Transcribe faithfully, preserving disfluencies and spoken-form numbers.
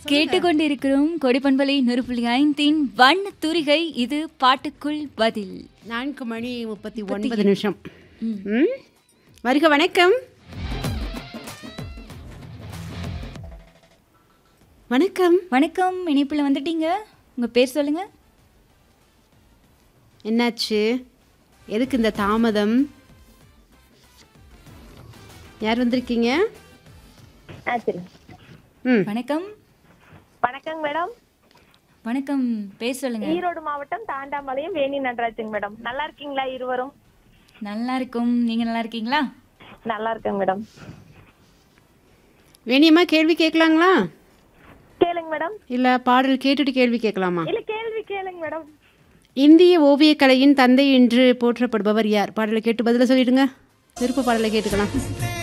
கேட்டுக்கொண்டிருக்கிறோம் கொடிப்பண்பலை நூறு புள்ளி ஐந்தின் வண்ண தூரிகை. இது பாட்டுக்குள் பதில். நான்கு மணி முப்பத்தி ஒன்பது நிமிஷம். ம் வருக வணக்கம். வணக்கம் வணக்கம். இணைப்புல வந்துட்டீங்க. உங்க பேர் சொல்லுங்க. என்னாச்சு? எதுக்கு இந்த தாமதம்? யார் வந்திருக்கீங்க? ம் வணக்கம். வணக்கம் மேடம். வணக்கம். பேர் சொல்லுங்க. ஈரோடு மாவட்டம் தாண்டாம்பாளையம் வேணி நடராஜன் மேடம். நல்லா இருக்கீங்களா இருவரும்? நல்லா இருக்கும். நீங்க நல்லா இருக்கீங்களா? நல்லா இருக்கேன் மேடம். வேணியம்மா, கேள்வி கேட்கலாங்களா? கேளுங்க மேடம். இல்லை பாடல் கேட்டுட்டு கேள்வி கேட்கலாமா? இல்ல கேள்வி கேளுங்க மேடம். இந்திய ஓவியக்கலையின் தந்தை என்று போற்றப்படுபவர் யார்? பாடலை கேட்டு பதில சொல்லிடுங்க. விருப்ப பாடலை கேட்டுக்கலாம்.